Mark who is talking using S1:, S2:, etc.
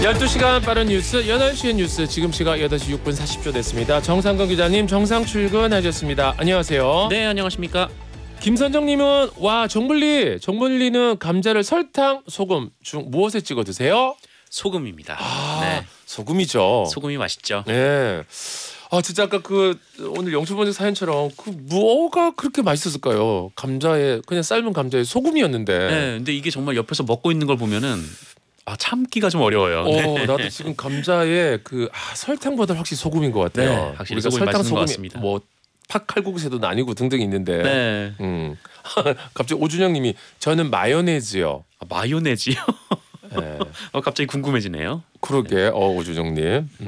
S1: 12시간 빠른 뉴스 8시의 뉴스 지금 시각 8시 6분 40초 됐습니다. 정상근 기자님 정상 출근하셨습니다. 안녕하세요.
S2: 네, 안녕하십니까.
S1: 김선정님은 와 정블리는 감자를 설탕, 소금 중 무엇에 찍어 드세요?
S2: 소금입니다.
S1: 네. 소금이죠.
S2: 소금이 맛있죠.
S1: 네. 아 진짜 아까 그 오늘 영수번째 사연처럼 그 뭐가 그렇게 맛있었을까요? 감자에 그냥 삶은 감자에 소금이었는데.
S2: 네, 근데 이게 정말 옆에서 먹고 있는 걸 보면은 참기가 좀 어려워요. 네.
S1: 나도 지금 감자에 설탕보다 확실히 소금인 것 같아요.
S2: 네, 확실히
S1: 우리가
S2: 소금이
S1: 설탕
S2: 맛있는 것
S1: 소금이
S2: 같습니다.
S1: 뭐 팥칼국수에도 나뉘고 등등 있는데.
S2: 네.
S1: 갑자기 오준영님이 저는 마요네즈요.
S2: 마요네즈요?
S1: 네.
S2: 갑자기 궁금해지네요.
S1: 그러게 오준영님.